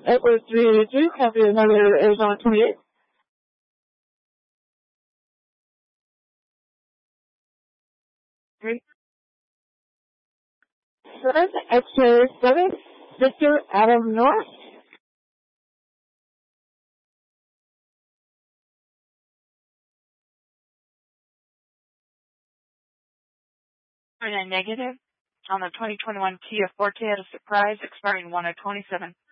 Edward 383, copy of Navigator Arizona 28. Three. 7, X-ray 7, Victor Adam North. Negative on the 2021 Kia Forte at a surprise expiring 1/27.